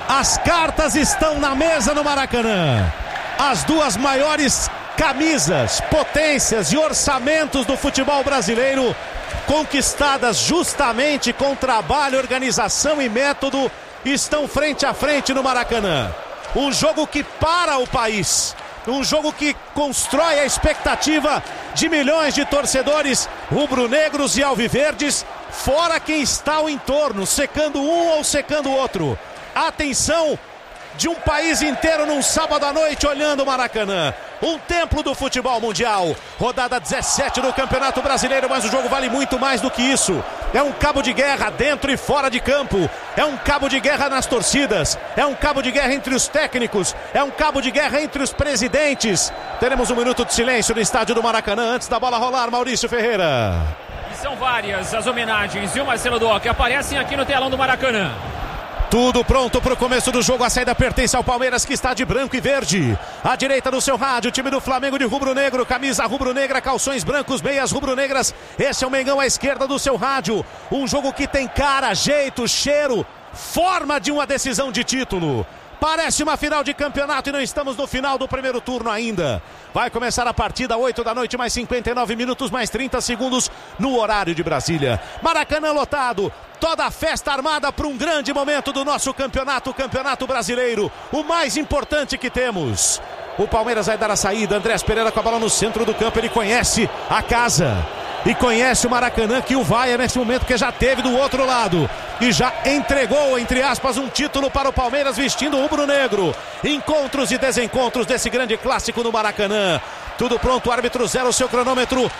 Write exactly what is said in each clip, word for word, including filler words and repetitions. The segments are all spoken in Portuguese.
As cartas estão na mesa no Maracanã. As duas maiores camisas, potências e orçamentos do futebol brasileiro, conquistadas justamente com trabalho, organização e método, estão frente a frente no Maracanã. Um jogo que para o país, um jogo que constrói a expectativa de milhões de torcedores rubro-negros e alviverdes, fora quem está ao entorno, secando um ou secando o outro. Atenção de um país inteiro num sábado à noite olhando o Maracanã. Um templo do futebol mundial. Rodada dezessete do Campeonato Brasileiro, mas o jogo vale muito mais do que isso. É um cabo de guerra dentro e fora de campo. É um cabo de guerra nas torcidas. É um cabo de guerra entre os técnicos. É um cabo de guerra entre os presidentes. Teremos um minuto de silêncio no estádio do Maracanã antes da bola rolar. Maurício Ferreira. E são várias as homenagens e o Marcelo Doc aparecem aqui no telão do Maracanã. Tudo pronto para o começo do jogo. A saída pertence ao Palmeiras, que está de branco e verde. À direita do seu rádio, o time do Flamengo de rubro-negro. Camisa rubro-negra, calções brancos, meias rubro-negras. Esse é o Mengão à esquerda do seu rádio. Um jogo que tem cara, jeito, cheiro, forma de uma decisão de título. Parece uma final de campeonato e não estamos no final do primeiro turno ainda. Vai começar a partida, oito da noite, mais cinquenta e nove minutos, mais trinta segundos no horário de Brasília. Maracanã lotado, toda a festa armada para um grande momento do nosso campeonato, o Campeonato Brasileiro, o mais importante que temos. O Palmeiras vai dar a saída, Andrés Pereira com a bola no centro do campo, ele conhece a casa. E conhece o Maracanã, que o vai nesse momento, que já teve do outro lado. E já entregou, entre aspas, um título para o Palmeiras vestindo o rubro-negro. Encontros e desencontros desse grande clássico no Maracanã. Tudo pronto, o árbitro zera o seu cronômetro.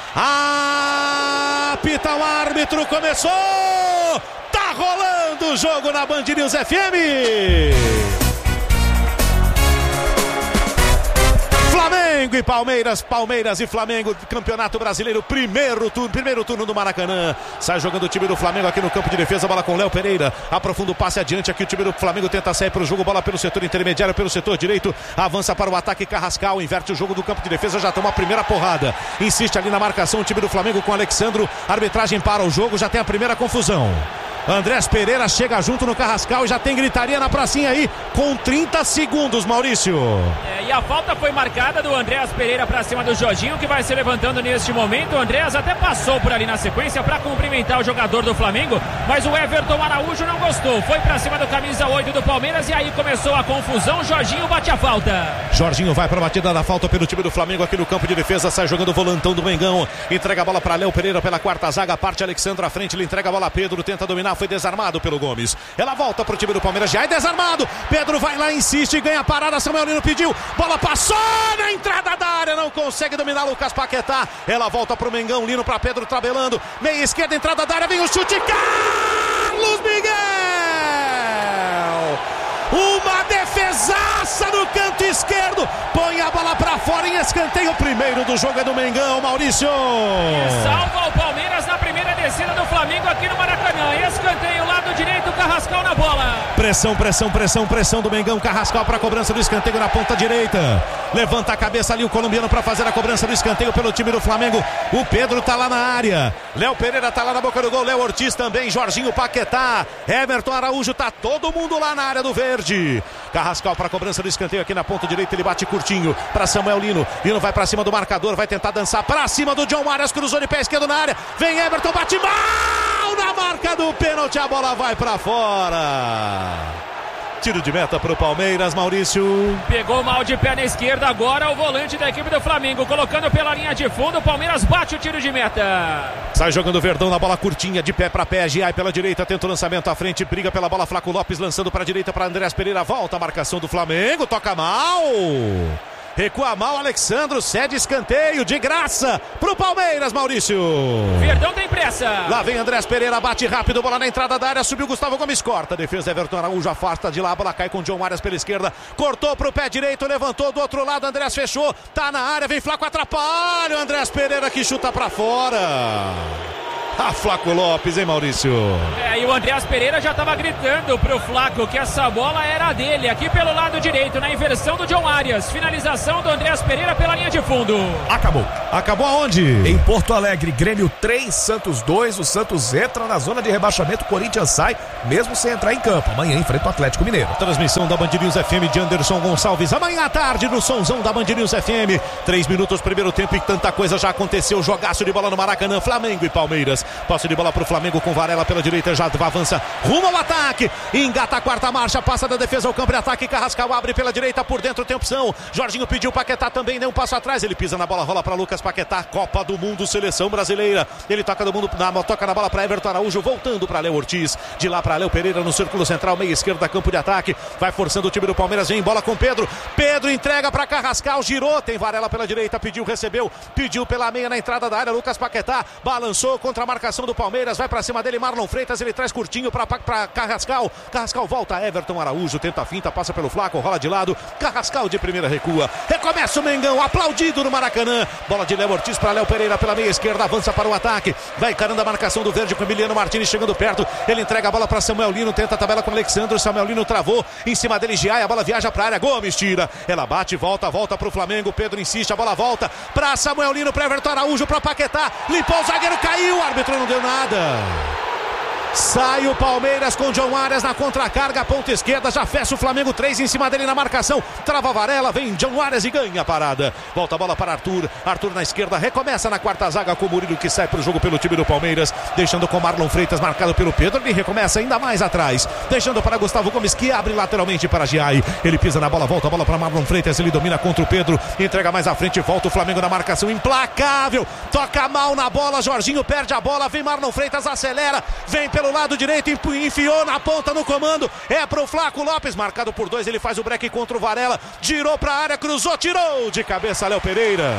Apita o árbitro, começou! Tá rolando o jogo na Band News F M. Flamengo e Palmeiras, Palmeiras e Flamengo, Campeonato Brasileiro, primeiro turno, primeiro turno do Maracanã. Sai jogando o time do Flamengo aqui no campo de defesa, bola com Léo Pereira, aprofunda o passe adiante aqui, o time do Flamengo tenta sair para o jogo, bola pelo setor intermediário, pelo setor direito, avança para o ataque Carrascal, inverte o jogo do campo de defesa, já toma a primeira porrada, insiste ali na marcação o time do Flamengo com Alexandro, arbitragem para o jogo, já tem a primeira confusão. Andrés Pereira chega junto no Carrascal e já tem gritaria na pracinha aí com trinta segundos, Maurício. É, e a falta foi marcada do Andrés Pereira para cima do Jorginho, que vai se levantando neste momento. O Andrés até passou por ali na sequência para cumprimentar o jogador do Flamengo, mas o Everton Araújo não gostou, foi para cima do camisa oito do Palmeiras e aí começou a confusão. Jorginho bate a falta. Jorginho vai para a batida da falta pelo time do Flamengo aqui no campo de defesa, sai jogando o volantão do Mengão, entrega a bola para Léo Pereira pela quarta zaga, parte Alexandre à frente, ele entrega a bola a Pedro, tenta dominar, foi desarmado pelo Gomes. Ela volta pro time do Palmeiras, já é desarmado. Pedro vai lá, insiste, ganha parada. Samuel Lino pediu, bola passou na entrada da área, não consegue dominar Lucas Paquetá. Ela volta pro Mengão, Lino para Pedro tabelando. Meia esquerda, entrada da área, vem o chute. Carlos Miguel! Uma defesaça no canto esquerdo. Põe a bola pra fora em escanteio. O primeiro do jogo é do Mengão, Maurício. E salva o Palmeiras na primeira descida do Flamengo aqui no Maracanã. Escanteio, lado direito, Carrascal na bola. Pressão, pressão, pressão, pressão do Mengão. Carrascal pra cobrança do escanteio na ponta direita. Levanta a cabeça ali o colombiano pra fazer a cobrança do escanteio pelo time do Flamengo. O Pedro tá lá na área. Léo Pereira tá lá na boca do gol. Léo Ortiz também. Jorginho, Paquetá. Everton Araújo, tá todo mundo lá na área do verde. Carrascal para a cobrança do escanteio aqui na ponta direita, ele bate curtinho para Samuel Lino, Lino vai para cima do marcador, vai tentar dançar para cima do John Arias, cruzou de pé esquerdo na área, vem Everton, bate mal na marca do pênalti, a bola vai para fora. Tiro de meta para o Palmeiras, Maurício. Pegou mal de pé na esquerda, agora o volante da equipe do Flamengo, colocando pela linha de fundo, o Palmeiras bate o tiro de meta. Sai jogando o Verdão na bola curtinha, de pé para pé, Giai pela direita, tenta o lançamento à frente, briga pela bola, Flaco Lopes lançando para a direita para Andrés Pereira, volta a marcação do Flamengo, toca mal. Recua mal, Alexandro, cede escanteio de graça pro Palmeiras, Maurício. Verdão tem pressa. Lá vem Andrés Pereira, bate rápido, bola na entrada da área, subiu Gustavo Gomes, corta, defesa Everton Araújo, afasta de lá, a bola cai com John Arias pela esquerda, cortou pro pé direito, levantou do outro lado, Andrés fechou, tá na área, vem Flaco, atrapalha o Andrés Pereira que chuta pra fora. Ah, Flaco Lopes, hein, Maurício? É, e o Andrés Pereira já estava gritando pro Flaco que essa bola era dele, aqui pelo lado direito, na inversão do John Arias. Finalização do Andrés Pereira pela linha de fundo. Acabou. Acabou aonde? Em Porto Alegre, Grêmio três, Santos dois. O Santos entra na zona de rebaixamento, o Corinthians sai, mesmo sem entrar em campo. Amanhã enfrenta o Atlético Mineiro. Transmissão da Band News F M de Anderson Gonçalves. Amanhã à tarde no somzão da Band News F M. Três minutos, primeiro tempo e tanta coisa já aconteceu. Jogaço de bola no Maracanã, Flamengo e Palmeiras. Posse de bola pro Flamengo com Varela pela direita, já avança rumo ao ataque. Engata a quarta marcha, passa da defesa ao campo de ataque. Carrascal abre pela direita, por dentro tem opção. Jorginho pediu, Paquetá também deu um passo atrás. Ele pisa na bola, rola para Lucas Paquetá. Copa do Mundo, seleção brasileira. Ele toca do mundo, na, toca na bola para Everton Araújo, voltando para Léo Ortiz. De lá para Léo Pereira no círculo central, meia esquerda, campo de ataque. Vai forçando o time do Palmeiras, vem bola com Pedro. Pedro entrega para Carrascal, girou, tem Varela pela direita, pediu, recebeu, pediu pela meia na entrada da área. Lucas Paquetá balançou contra a marcação do Palmeiras, vai para cima dele Marlon Freitas, ele traz curtinho para Carrascal. Carrascal volta, Everton Araújo, tenta a finta, passa pelo Flaco, rola de lado. Carrascal de primeira recua. Recomeça o Mengão, aplaudido no Maracanã. Bola de Léo Ortiz para Léo Pereira pela meia esquerda, avança para o ataque. Vai encarando a marcação do verde com Emiliano Martins chegando perto. Ele entrega a bola para Samuel Lino, tenta a tabela com Alexandre. Samuel Lino travou, em cima dele Giai, a bola viaja para a área. Gomes tira, ela bate, volta, volta para o Flamengo. Pedro insiste, a bola volta para Samuel Lino, para Everton Araújo, para Paquetá. Limpou o zagueiro, caiu, o árbitro não deu nada. Sai o Palmeiras com John Arias na contracarga, ponta esquerda, já fecha o Flamengo, três em cima dele na marcação, trava Varela, vem John Arias e ganha a parada. Volta a bola para Arthur, Arthur na esquerda, recomeça na quarta zaga com o Murilo que sai para o jogo pelo time do Palmeiras, deixando com Marlon Freitas marcado pelo Pedro, ele recomeça ainda mais atrás, deixando para Gustavo Gomes que abre lateralmente para Giai, ele pisa na bola, volta a bola para Marlon Freitas, ele domina contra o Pedro, entrega mais à frente, volta o Flamengo na marcação, implacável, toca mal na bola, Jorginho perde a bola, vem Marlon Freitas, acelera, vem pelo pelo lado direito, enfiou na ponta no comando, é pro Flaco Lopes, marcado por dois, ele faz o break contra o Varela, girou pra área, cruzou, tirou de cabeça Léo Pereira.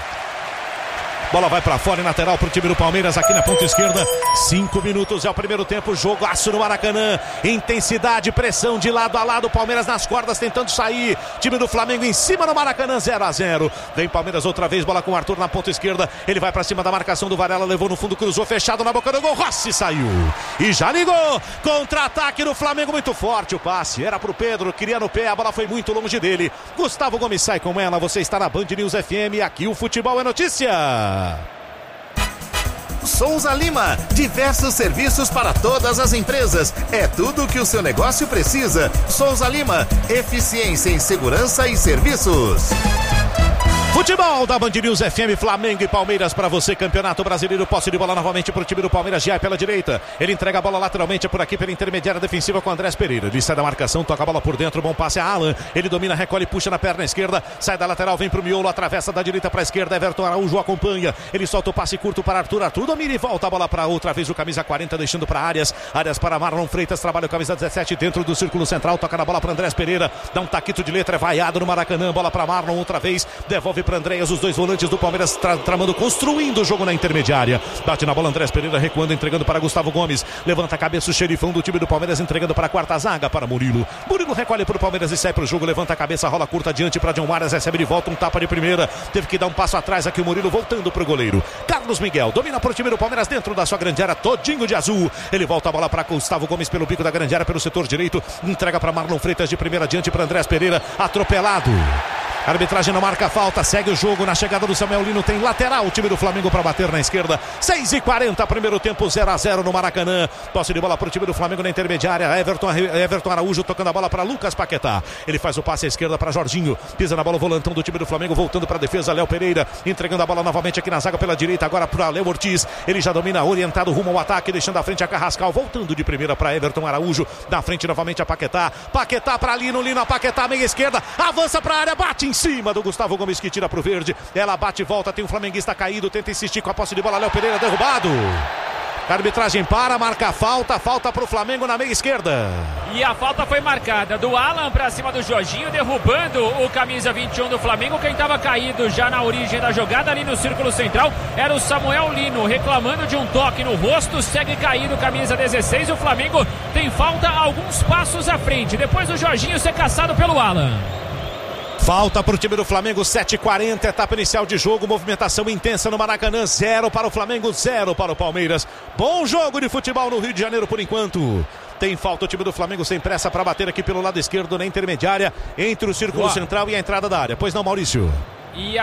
Bola vai para fora e lateral para o time do Palmeiras aqui na ponta esquerda. Cinco minutos é o primeiro tempo. Jogaço no Maracanã. Intensidade, pressão de lado a lado. Palmeiras nas cordas tentando sair. Time do Flamengo em cima no Maracanã, zero a zero. Vem Palmeiras outra vez. Bola com o Arthur na ponta esquerda. Ele vai para cima da marcação do Varela. Levou no fundo, cruzou, fechado na boca do gol. Rossi saiu. E já ligou. Contra-ataque do Flamengo muito forte. O passe era para o Pedro. Queria no pé. A bola foi muito longe dele. Gustavo Gomes sai com ela. Você está na Band News F M. Aqui o futebol é notícia. Souza Lima, diversos serviços para todas as empresas. É tudo o que o seu negócio precisa. Souza Lima, eficiência em segurança e serviços. Futebol da Band News F M, Flamengo e Palmeiras para você, Campeonato Brasileiro, posse de bola novamente para o time do Palmeiras, Giai pela direita, ele entrega a bola lateralmente por aqui pela intermediária defensiva com Andrés Pereira, ele sai da marcação, toca a bola por dentro, bom passe a Alan, ele domina, recolhe, puxa na perna esquerda, sai da lateral, vem pro miolo, atravessa da direita para a esquerda, Everton Araújo acompanha, ele solta o passe curto para Arthur, Arthur domina e volta a bola para outra vez o camisa quarenta, deixando para Arias, Arias para Marlon Freitas, trabalha o camisa dezessete dentro do círculo central, toca na bola para Andrés Pereira, dá um taquito de letra, é vaiado no Maracanã, bola para Marlon outra vez, devolve para Andréas, os dois volantes do Palmeiras tra tramando, construindo o jogo na intermediária. Bate na bola Andrés Pereira, recuando, entregando para Gustavo Gomes. Levanta a cabeça o xerifão do time do Palmeiras, entregando para a quarta zaga para Murilo. Murilo recolhe para o Palmeiras e sai para o jogo. Levanta a cabeça, rola curta adiante para John Arias, recebe de volta um tapa de primeira. Teve que dar um passo atrás aqui o Murilo, voltando para o goleiro. Carlos Miguel domina para o time do Palmeiras dentro da sua grande área, todinho de azul. Ele volta a bola para Gustavo Gomes pelo bico da grande área, pelo setor direito. Entrega para Marlon Freitas de primeira adiante para Andrés Pereira, atropelado. A arbitragem não marca falta, segue o jogo na chegada do Samuel Lino, tem lateral o time do Flamengo para bater na esquerda, seis e quarenta, primeiro tempo, zero a zero no Maracanã, posse de bola para o time do Flamengo na intermediária, Everton, Everton Araújo tocando a bola para Lucas Paquetá, ele faz o passe à esquerda para Jorginho, pisa na bola o volantão do time do Flamengo, voltando para a defesa, Léo Pereira, entregando a bola novamente aqui na zaga pela direita, agora para Léo Ortiz, ele já domina, orientado rumo ao ataque, deixando a frente a Carrascal, voltando de primeira para Everton Araújo, na frente novamente a Paquetá, Paquetá para Lino, Lino a Paquetá, meia esquerda, avança para a área, bate em cima do Gustavo Gomes que tira para o verde, ela bate e volta, tem um flamenguista caído, tenta insistir com a posse de bola, Léo Pereira derrubado. A arbitragem para, marca a falta, falta para o Flamengo na meia esquerda. E a falta foi marcada do Alan para cima do Jorginho, derrubando o camisa vinte e um do Flamengo. Quem estava caído já na origem da jogada ali no círculo central era o Samuel Lino, reclamando de um toque no rosto, segue caído, camisa dezesseis. O Flamengo tem falta alguns passos à frente, depois do Jorginho ser caçado pelo Alan. Falta para o time do Flamengo, sete e quarenta, etapa inicial de jogo, movimentação intensa no Maracanã, zero para o Flamengo, zero para o Palmeiras. Bom jogo de futebol no Rio de Janeiro por enquanto. Tem falta o time do Flamengo sem pressa para bater aqui pelo lado esquerdo na intermediária, entre o círculo Boa. central e a entrada da área. Pois não, Maurício? E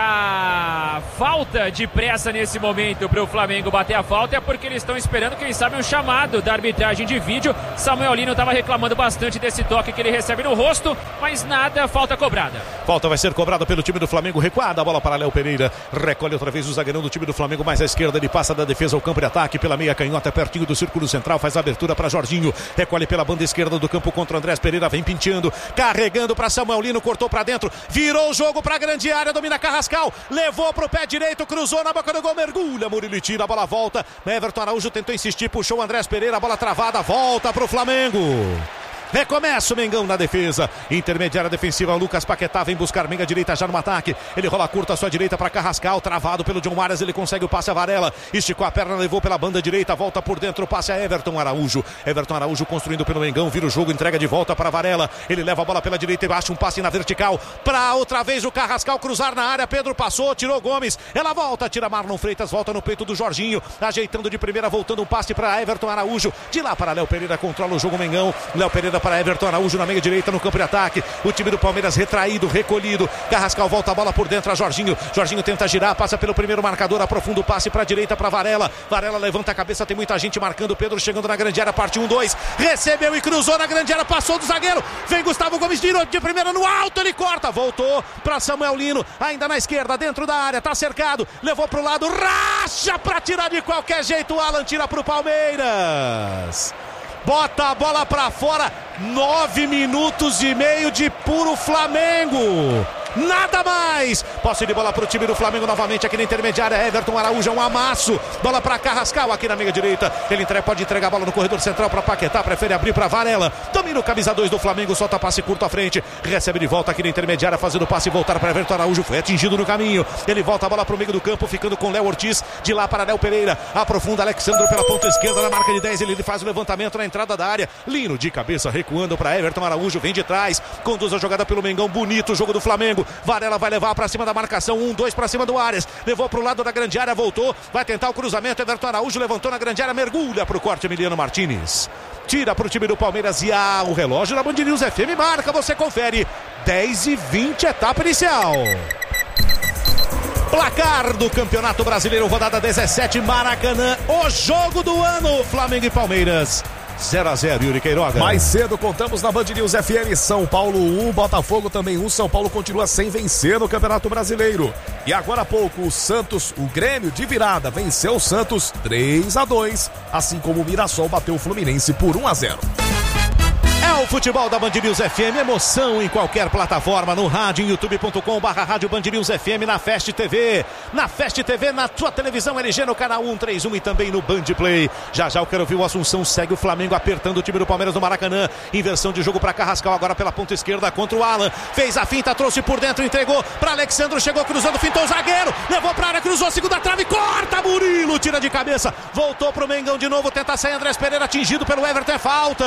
a falta de pressa nesse momento para o Flamengo bater a falta é porque eles estão esperando, quem sabe, um chamado da arbitragem de vídeo. Samuel Lino estava reclamando bastante desse toque que ele recebe no rosto, mas nada, falta cobrada. Falta vai ser cobrada pelo time do Flamengo, recuada a bola para Léo Pereira, recolhe outra vez o zagueirão do time do Flamengo, mais à esquerda, ele passa da defesa ao campo de ataque, pela meia canhota, pertinho do círculo central, faz a abertura para Jorginho, recolhe pela banda esquerda do campo contra o Andrés Pereira, vem penteando, carregando para Samuel Lino, cortou para dentro, virou o jogo para a grande área, domina Carrascal, levou pro pé direito, cruzou na boca do gol, mergulha, Murilo tira, a bola volta, Everton Araújo tentou insistir, puxou o Andrés Pereira, a bola travada, volta pro Flamengo. Recomeça o Mengão na defesa. Intermediária defensiva, Lucas Paquetá vem buscar meia direita já no ataque. Ele rola curta à sua direita para Carrascal, travado pelo John Arias, ele consegue o passe a Varela. Esticou a perna, levou pela banda direita, volta por dentro, passe a Everton Araújo. Everton Araújo construindo pelo Mengão, vira o jogo, entrega de volta para Varela. Ele leva a bola pela direita e baixa um passe na vertical para outra vez o Carrascal cruzar na área. Pedro passou, tirou Gomes. Ela volta, tira Marlon Freitas, volta no peito do Jorginho, ajeitando de primeira, voltando um passe para Everton Araújo. De lá para Léo Pereira, controla o jogo Mengão. Léo Pereira para Everton Araújo na meia direita no campo de ataque. O time do Palmeiras retraído, recolhido. Carrascal volta a bola por dentro a Jorginho. Jorginho tenta girar, passa pelo primeiro marcador, aprofunda o passe para a direita para Varela. Varela levanta a cabeça, tem muita gente marcando. Pedro chegando na grande área, parte um dois. Recebeu e cruzou na grande área, passou do zagueiro. Vem Gustavo Gomes, girou de primeira no alto, ele corta, voltou para Samuel Lino, ainda na esquerda, dentro da área, tá cercado, levou pro lado, racha para tirar de qualquer jeito. O Alan tira pro Palmeiras. Bota a bola pra fora, nove minutos e meio de puro Flamengo. Nada mais. Posse de bola pro time do Flamengo novamente aqui na intermediária. Everton Araújo, um amasso. Bola pra Carrascal aqui na meia direita. Ele entrega, pode entregar a bola no corredor central pra Paquetá. Prefere abrir pra Varela. Domina o camisa dois do Flamengo. Solta passe curto à frente. Recebe de volta aqui na intermediária. Fazendo passe e voltar pra Everton Araújo. Foi atingido no caminho. Ele volta a bola pro meio do campo. Ficando com Léo Ortiz. De lá para Léo Pereira. Aprofunda Alexandro pela ponta esquerda. Na marca de dez. Ele faz o levantamento na entrada da área. Lino de cabeça recuando pra Everton Araújo. Vem de trás. Conduz a jogada pelo Mengão. Bonito o jogo do Flamengo. Varela vai levar para cima da marcação, um, dois para cima do Arias, levou para o lado da grande área, voltou, vai tentar o cruzamento, Everton Araújo levantou na grande área, mergulha para o corte, Emiliano Martins, tira para o time do Palmeiras e ah, o relógio na Band News F M marca, você confere, dez e vinte, etapa inicial. Placar do Campeonato Brasileiro, rodada dezessete, Maracanã, o jogo do ano, Flamengo e Palmeiras. zero a zero, Yuri Queiroga. Mais cedo contamos na Band News F M, São Paulo um, Botafogo também um. São Paulo continua sem vencer no Campeonato Brasileiro. E agora há pouco o Santos, o Grêmio de virada, venceu o Santos três a dois, assim como o Mirassol bateu o Fluminense por um a zero. É o futebol da Band News F M, emoção em qualquer plataforma, no rádio, em youtube ponto com barra rádio Band News F M, na Fast T V, na Fast T V, na sua televisão L G, no canal cento e trinta e um e também no Band Play. Já já eu quero ouvir o Assunção, segue o Flamengo apertando o time do Palmeiras no Maracanã, inversão de jogo para Carrascal, agora pela ponta esquerda contra o Alan, fez a finta, trouxe por dentro, entregou para Alexandro, chegou cruzando, fintou o zagueiro, levou para área, cruzou, segunda trave, corta, Murilo, tira de cabeça, voltou pro Mengão de novo, tenta sair, Andrés Pereira atingido pelo Everton, é falta.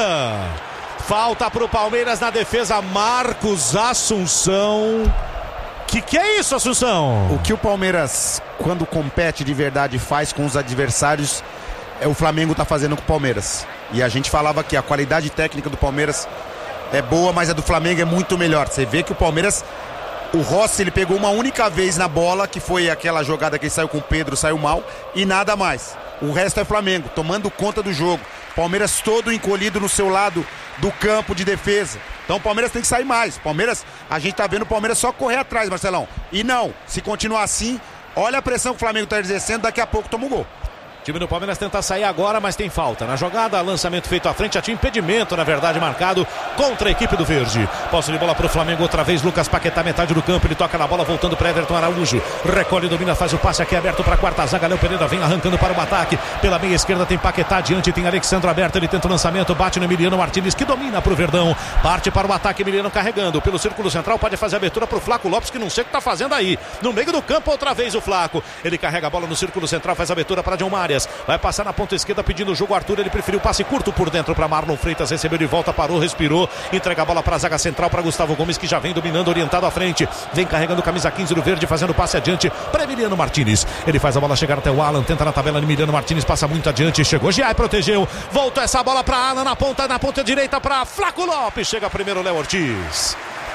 Falta pro Palmeiras na defesa, Marcos Assunção. Que que é isso, Assunção? O que o Palmeiras, quando compete de verdade, faz com os adversários, é o Flamengo tá fazendo com o Palmeiras. E a gente falava que a qualidade técnica do Palmeiras é boa, mas a do Flamengo é muito melhor. Você vê que o Palmeiras, o Rossi, ele pegou uma única vez na bola, que foi aquela jogada que ele saiu com o Pedro, saiu mal, e nada mais. O resto é Flamengo, tomando conta do jogo. Palmeiras todo encolhido no seu lado do campo de defesa. Então o Palmeiras tem que sair mais. Palmeiras, a gente tá vendo o Palmeiras só correr atrás, Marcelão. E não, se continuar assim, olha a pressão que o Flamengo tá exercendo, daqui a pouco toma um gol. O time do Palmeiras tenta sair agora, mas tem falta. Na jogada, lançamento feito à frente, já tinha impedimento, na verdade, marcado contra a equipe do Verde. Posse de bola pro Flamengo, outra vez, Lucas Paquetá, metade do campo, ele toca na bola, voltando para Everton Araújo. Recolhe, domina, faz o passe aqui aberto para a quarta zaga. Léo Pereira vem arrancando para o ataque. Pela meia esquerda tem Paquetá, adiante tem Alexandro aberto, ele tenta o lançamento, bate no Emiliano Martins, que domina pro Verdão. Parte para o ataque, Emiliano carregando. Pelo círculo central, pode fazer a abertura pro Flaco Lopes, que não sei o que tá fazendo aí. No meio do campo, outra vez o Flaco. Ele carrega a bola no círculo central, faz a abertura para John Arias. Vai passar na ponta esquerda pedindo o jogo, Arthur, ele preferiu passe curto por dentro para Marlon Freitas, recebeu de volta, parou, respirou, entrega a bola para a zaga central para Gustavo Gomes, que já vem dominando, orientado à frente, vem carregando camisa quinze do Verde, fazendo passe adiante para Emiliano Martins, ele faz a bola chegar até o Alan, tenta na tabela, Emiliano Martins passa muito adiante, chegou, Giai protegeu, voltou essa bola para Alan na ponta, na ponta direita para Flaco Lopes, chega primeiro Léo Ortiz.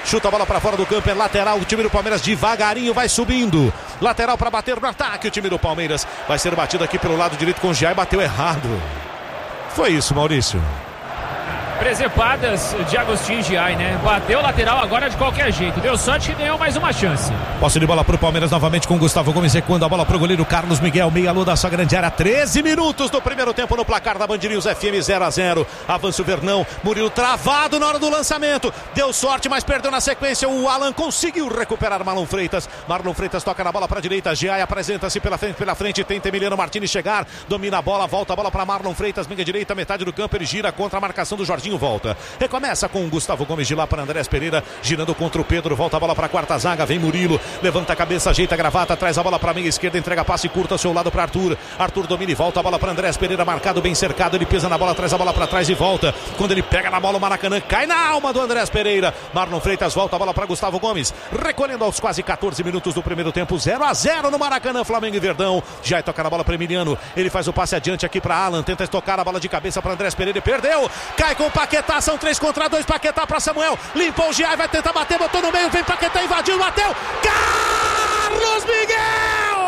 chuta a bola para fora do campo, é lateral. O time do Palmeiras devagarinho vai subindo. Lateral para bater no ataque. O time do Palmeiras vai ser batido aqui pelo lado direito com o Giai, bateu errado. Foi isso, Maurício. Presepadas de Agostinho Giai, né? Bateu o lateral agora de qualquer jeito. Deu sorte que ganhou mais uma chance. Posse de bola pro Palmeiras novamente com Gustavo Gomes, recuando a bola pro goleiro Carlos Miguel, meia lua da sua grande área. treze minutos do primeiro tempo no placar da Band News F M, zero a zero. Avança o Vernão, Murilo travado na hora do lançamento. Deu sorte, mas perdeu na sequência. O Alan conseguiu recuperar Marlon Freitas. Marlon Freitas toca na bola pra direita. Giai apresenta-se pela frente, pela frente. Tenta Emiliano Martins chegar. Domina a bola, volta a bola pra Marlon Freitas. Meia direita, metade do campo. Ele gira contra a marcação do Jorginho, volta. Recomeça com o Gustavo Gomes de lá para Andrés Pereira, girando contra o Pedro, volta a bola para a quarta zaga, vem Murilo, levanta a cabeça, ajeita a gravata, traz a bola para a meia esquerda, entrega passe curto ao seu lado para Arthur, Arthur domina e volta a bola para Andrés Pereira, marcado, bem cercado, ele pisa na bola, traz a bola para trás e volta, quando ele pega na bola o Maracanã, cai na alma do Andrés Pereira, Marlon Freitas volta a bola para Gustavo Gomes, recolhendo aos quase quatorze minutos do primeiro tempo, zero a zero no Maracanã, Flamengo e Verdão, já toca na bola para Emiliano, ele faz o passe adiante aqui para Alan, tenta tocar a bola de cabeça para Andrés Pereira e perdeu, cai com o Paquetá, são três contra dois, Paquetá para Samuel, limpou o Giai, vai tentar bater, botou no meio, vem Paquetá, invadiu, bateu, Carlos Miguel!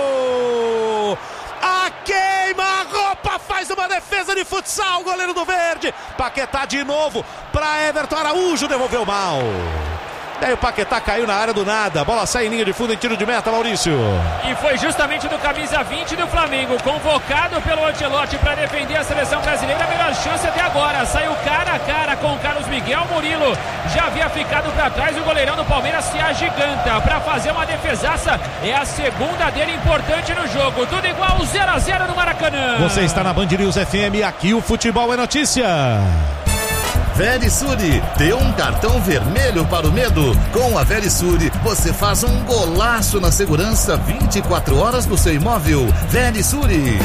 A queima-roupa faz uma defesa de futsal, goleiro do Verde, Paquetá de novo para Everton Araújo, devolveu mal. Daí o Paquetá caiu na área do nada. A bola sai em linha de fundo em tiro de meta, Maurício. E foi justamente do camisa vinte do Flamengo, convocado pelo Ancelotti para defender a seleção brasileira. A melhor chance até agora. Saiu cara a cara com o Carlos Miguel. Murilo já havia ficado para trás. O goleirão do Palmeiras se agiganta para fazer uma defesaça. É a segunda dele importante no jogo. Tudo igual, zero a zero no Maracanã. Você está na Band News F M. Aqui o futebol é notícia. Verisure, dê um cartão vermelho para o medo. Com a Verisure, você faz um golaço na segurança vinte e quatro horas do seu imóvel. Verisure.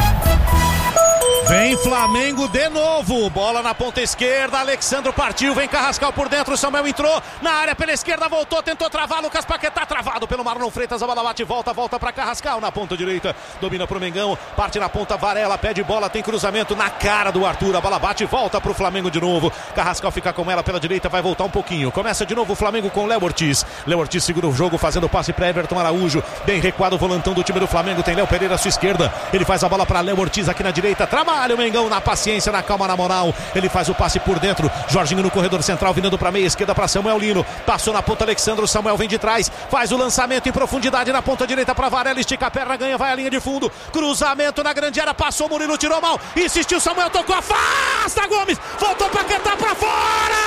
Vem Flamengo de novo, bola na ponta esquerda, Alexandro partiu, vem Carrascal por dentro, Samuel entrou na área pela esquerda, voltou, tentou travar, Lucas Paquetá travado pelo Marlon Freitas, a bola bate e volta, volta para Carrascal na ponta direita, domina pro Mengão, parte na ponta, Varela pede bola, tem cruzamento na cara do Arthur, a bola bate e volta pro Flamengo de novo, Carrascal fica com ela pela direita, vai voltar um pouquinho, começa de novo o Flamengo com Léo Ortiz, Léo Ortiz segura o jogo, fazendo passe para Everton Araújo, bem recuado o volantão do time do Flamengo, tem Léo Pereira à sua esquerda, ele faz a bola para Léo Ortiz aqui na direita, trabalha o Mengão na paciência, na calma, na moral, ele faz o passe por dentro, Jorginho no corredor central, virando para meia esquerda para Samuel Lino, passou na ponta Alexandro, Samuel vem de trás, faz o lançamento em profundidade na ponta direita para Varela, estica a perna, ganha, vai à linha de fundo, cruzamento na grande área, passou Murilo, tirou mal, insistiu Samuel, tocou, afasta Gomes, voltou Paquetá para fora!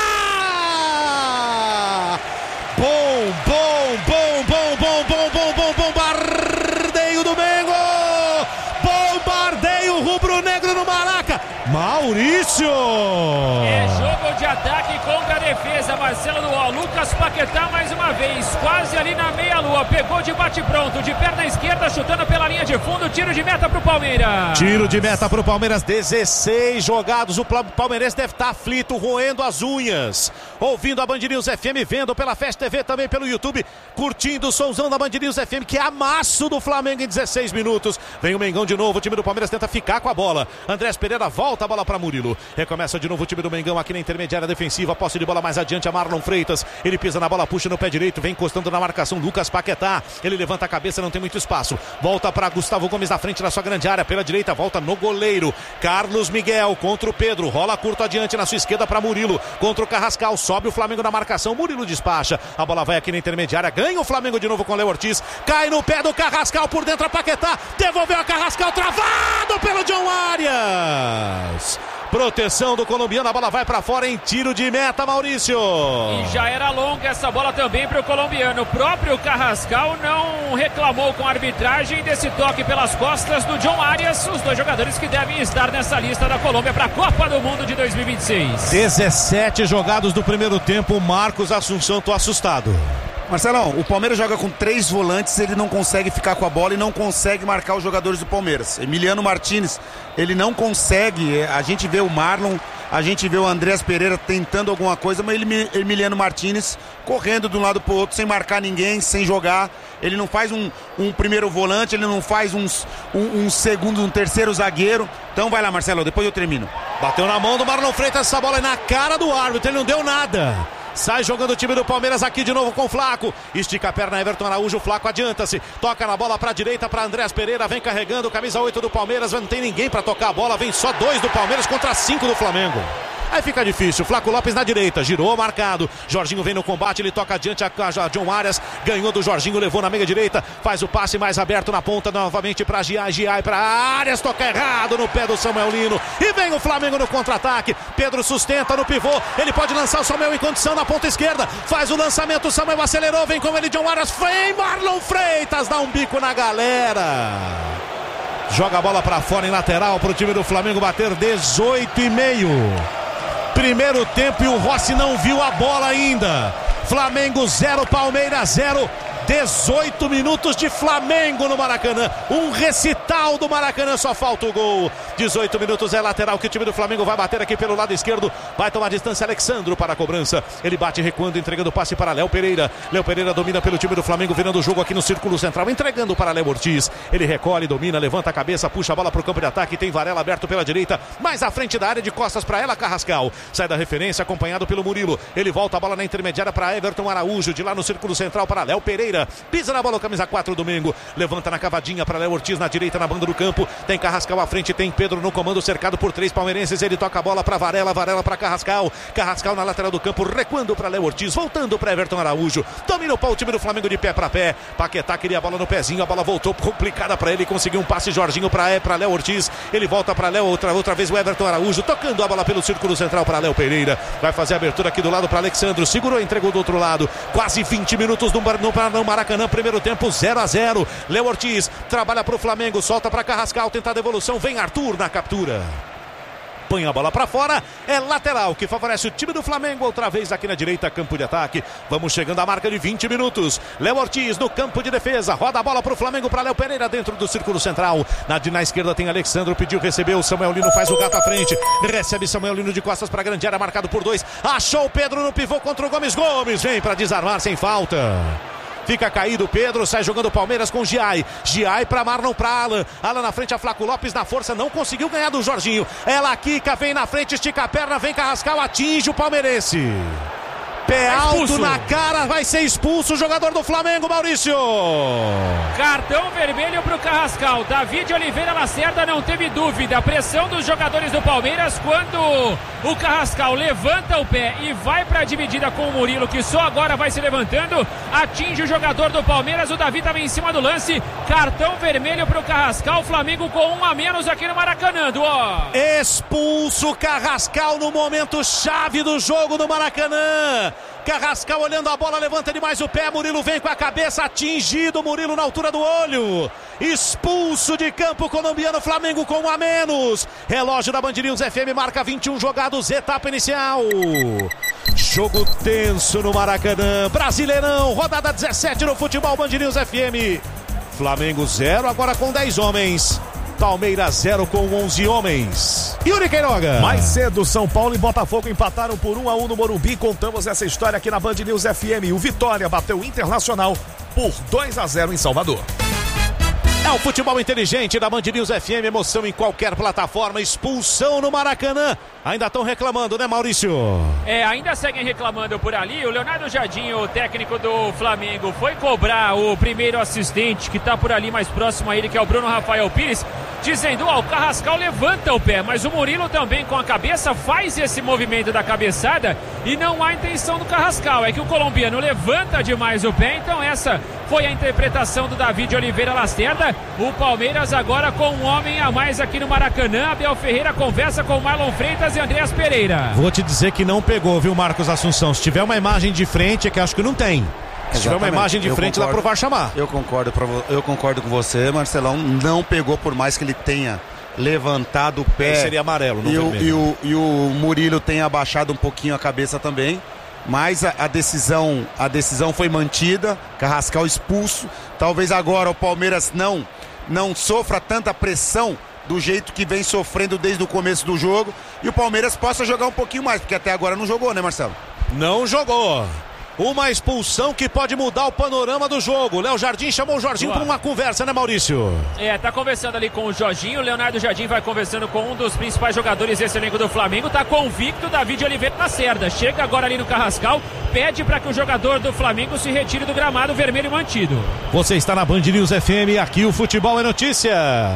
Bom, bom, bom, bom, bom, bom, bom, bom, bombardeio do Mengo! Bombardeio rubro-negro no Maraca! Maurício! É jogo de ataque contra a defesa, Marcelo Duó, Lucas Paquetá mais uma vez, quase ali na meia-lua, pegou de bate-pronto, de perna esquerda, chutando pela linha de fundo, tiro de meta pro Palmeiras. Tiro de meta pro Palmeiras, dezesseis jogados, o palmeirense deve estar aflito, roendo as unhas, ouvindo a Band News F M, vendo pela Festa T V, também pelo YouTube, curtindo o somzão da Band News F M, que é amasso do Flamengo em dezesseis minutos, vem o Mengão de novo, o time do Palmeiras tenta ficar com a bola, Andrés Pereira volta a bola para Murilo, recomeça de novo o time do Mengão aqui na intermediária defensiva, posse de bola mais adiante a Marlon Freitas, ele pisa na bola, puxa no pé direito, vem encostando na marcação Lucas Paquetá, ele levanta a cabeça, não tem muito espaço, volta para Gustavo Gomes na frente da sua grande área, pela direita, volta no goleiro, Carlos Miguel contra o Pedro, rola curto adiante na sua esquerda para Murilo, contra o Carrascal, sobe o Flamengo na marcação, Murilo despacha, a bola vai aqui na intermediária, ganha o Flamengo de novo com o Léo Ortiz, cai no pé do Carrascal por dentro a Paquetá, devolveu a Carrascal, travado pelo John Arias. Proteção do colombiano, a bola vai para fora em tiro de meta, Maurício. E já era longa essa bola também para o colombiano. O próprio Carrascal não reclamou com a arbitragem desse toque pelas costas do John Arias, os dois jogadores que devem estar nessa lista da Colômbia para a Copa do Mundo de dois mil e vinte e seis. dezessete jogados do primeiro tempo, Marcos Assunção, tô assustado. Marcelão, o Palmeiras joga com três volantes, ele não consegue ficar com a bola e não consegue marcar os jogadores do Palmeiras. Emiliano Martins, ele não consegue, a gente vê o Marlon, a gente vê o Andrés Pereira tentando alguma coisa, mas ele, Emiliano Martins correndo de um lado pro outro, sem marcar ninguém, sem jogar. Ele não faz um, um primeiro volante, ele não faz uns, um, um segundo, um terceiro zagueiro. Então vai lá, Marcelo, depois eu termino. Bateu na mão do Marlon Freitas, essa bola é na cara do árbitro, ele não deu nada. Sai jogando o time do Palmeiras aqui de novo com o Flaco. Estica a perna, Everton Araújo. O Flaco adianta-se. Toca na bola pra direita para Andréas Pereira. Vem carregando, camisa oito do Palmeiras. Não tem ninguém pra tocar a bola. Vem só dois do Palmeiras contra cinco do Flamengo. Aí fica difícil, Flaco Lopes na direita, girou, marcado, Jorginho vem no combate, ele toca adiante a, a John Arias, ganhou do Jorginho, levou na meia direita, faz o passe mais aberto na ponta, novamente para Giai, Giai para Arias, toca errado no pé do Samuel Lino, e vem o Flamengo no contra-ataque, Pedro sustenta no pivô, ele pode lançar o Samuel em condição na ponta esquerda, faz o lançamento, o Samuel acelerou, vem com ele John Arias, vem Marlon Freitas, dá um bico na galera. Joga a bola para fora em lateral para o time do Flamengo bater dezoito e meio. Primeiro tempo e o Rossi não viu a bola ainda. Flamengo zero, Palmeiras zero. dezoito minutos de Flamengo no Maracanã. Um recital do Maracanã, só falta o gol. dezoito minutos é lateral que o time do Flamengo vai bater aqui pelo lado esquerdo. Vai tomar distância Alexandro para a cobrança. Ele bate recuando, entregando o passe para Léo Pereira. Léo Pereira domina pelo time do Flamengo, virando o jogo aqui no círculo central, entregando para Léo Ortiz. Ele recolhe, domina, levanta a cabeça, puxa a bola para o campo de ataque. Tem Varela aberto pela direita, mais à frente da área, de costas para ela, Carrascal. Sai da referência, acompanhado pelo Murilo. Ele volta a bola na intermediária para Everton Araújo. De lá no círculo central para Léo Pereira. Pisa na bola o camisa quatro, Domingo. Levanta na cavadinha para Léo Ortiz na direita, na banda do campo. Tem Carrascal à frente, tem Pedro no comando, cercado por três palmeirenses. Ele toca a bola para Varela, Varela para Carrascal. Carrascal na lateral do campo, recuando para Léo Ortiz, voltando para Everton Araújo. Domina o pau o time do Flamengo de pé para pé. Paquetá queria a bola no pezinho, a bola voltou complicada para ele. Conseguiu um passe Jorginho para para Léo Ortiz. Ele volta para Léo, outra, outra vez o Everton Araújo, tocando a bola pelo círculo central para Léo Pereira. Vai fazer a abertura aqui do lado para Alexandro. Segurou, entregou do outro lado. Quase vinte minutos no, no, no Maracanã. Primeiro tempo zero a zero. Léo Ortiz trabalha para o Flamengo, solta para Carrascal, tenta a devolução, vem Arthur na captura. Põe a bola para fora, é lateral que favorece o time do Flamengo, outra vez aqui na direita, campo de ataque. Vamos chegando à marca de vinte minutos. Léo Ortiz no campo de defesa, roda a bola para o Flamengo, para Léo Pereira dentro do círculo central. Na, na esquerda tem Alexandro, pediu, recebeu, Samuel Lino faz o gato à frente, recebe Samuel Lino de costas para a grande área, marcado por dois, achou o Pedro no pivô contra o Gomes, Gomes vem para desarmar sem falta. Fica caído o Pedro, sai jogando o Palmeiras com Giai. Giai para Marlon, para Alan. Alan na frente, a Flaco Lopes na força, não conseguiu ganhar do Jorginho. Ela quica, vem na frente, estica a perna, vem Carrascal, atinge o palmeirense. Pé alto na cara, vai ser expulso o jogador do Flamengo, Maurício. Cartão vermelho para o Carrascal. David Oliveira Lacerda não teve dúvida. Pressão dos jogadores do Palmeiras quando o Carrascal levanta o pé e vai para a dividida com o Murilo, que só agora vai se levantando. Atinge o jogador do Palmeiras. O Davi estava em cima do lance. Cartão vermelho para o Carrascal. Flamengo com um a menos aqui no Maracanã. Ó. Expulso Carrascal no momento chave do jogo no Maracanã. Carrascal olhando a bola, levanta demais o pé, Murilo vem com a cabeça, atingido, Murilo na altura do olho, expulso de campo colombiano, Flamengo com um a menos. Relógio da Band News F M marca vinte e um jogados, etapa inicial. Jogo tenso no Maracanã, Brasileirão, rodada dezessete no futebol, Band News F M. Flamengo zero, agora com dez homens. Palmeiras zero com onze homens. Yuri Queiroga. Mais cedo, São Paulo e Botafogo empataram por um a um no Morumbi. Contamos essa história aqui na Band News F M. O Vitória bateu o Internacional por dois a zero em Salvador. É o futebol inteligente da Band News F M, emoção em qualquer plataforma, expulsão no Maracanã. Ainda estão reclamando, né, Maurício? É, ainda seguem reclamando por ali. O Leonardo Jardim, o técnico do Flamengo, foi cobrar o primeiro assistente que está por ali mais próximo a ele, que é o Bruno Rafael Pires, dizendo, ó, oh, o Carrascal levanta o pé, mas o Murilo também com a cabeça faz esse movimento da cabeçada e não há intenção do Carrascal, é que o colombiano levanta demais o pé, então essa foi a interpretação do David Oliveira Lacerda. O Palmeiras agora com um homem a mais aqui no Maracanã. Abel Ferreira conversa com Marlon Freitas e Andréas Pereira. Vou te dizer que não pegou, viu, Marcos Assunção? Se tiver uma imagem de frente, é que acho que não tem. Se Exatamente. tiver uma imagem de eu frente, concordo, dá pro V A R chamar. Eu concordo, eu concordo com você, Marcelão. Não pegou, por mais que ele tenha levantado o pé. Esse seria amarelo, não e vermelho. O, e, o, e o Murilo tenha abaixado um pouquinho a cabeça também. Mas a, a, decisão, a decisão foi mantida, Carrascal expulso. Talvez agora o Palmeiras não, não sofra tanta pressão do jeito que vem sofrendo desde o começo do jogo. E o Palmeiras possa jogar um pouquinho mais, porque até agora não jogou, né, Marcelo? Não jogou. Uma expulsão que pode mudar o panorama do jogo. Léo Jardim chamou o Jorginho para uma conversa, né, Maurício? É, tá conversando ali com o Jorginho. O Leonardo Jardim vai conversando com um dos principais jogadores desse elenco do Flamengo. Tá convicto, David Oliveira Lacerda. Chega agora ali no Carrascal, pede para que o jogador do Flamengo se retire do gramado vermelho mantido. Você está na Band News F M, aqui o Futebol é Notícia.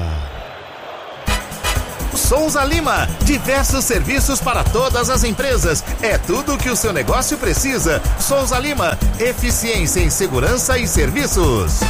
Souza Lima, diversos serviços para todas as empresas. É tudo o que o seu negócio precisa. Souza Lima, eficiência em segurança e serviços.